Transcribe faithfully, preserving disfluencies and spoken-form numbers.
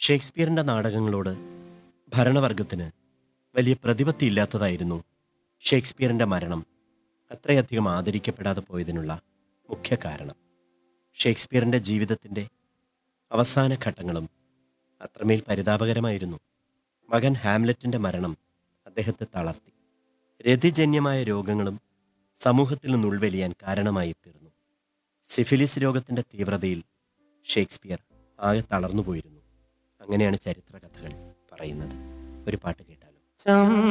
ഷേക്സ്പിയറിൻ്റെ നാടകങ്ങളോട് ഭരണവർഗത്തിന് വലിയ പ്രതിപത്തിയില്ലാത്തതായിരുന്നു ഷേക്സ്പിയറിൻ്റെ മരണം അത്രയധികം ആദരിക്കപ്പെടാതെ പോയതിനുള്ള മുഖ്യ കാരണം. ഷേക്സ്പിയറിൻ്റെ ജീവിതത്തിൻ്റെ അവസാന ഘട്ടങ്ങളും അത്രമേൽ പരിതാപകരമായിരുന്നു. മകൻ ഹാംലെറ്റിൻ്റെ മരണം അദ്ദേഹത്തെ തളർത്തി. രതിജന്യമായ രോഗങ്ങളും സമൂഹത്തിൽ നിന്ന് ഉൾവലിയാൻ കാരണമായി തീർന്നു. സിഫിലിസ് രോഗത്തിൻ്റെ തീവ്രതയിൽ ഷേക്സ്പിയർ ആകെ തളർന്നുപോയിരുന്നു. അങ്ങനെയാണ് ചരിത്രകഥകൾ പറയുന്നത്. ഒരു പാട്ട് കേട്ടാലോ?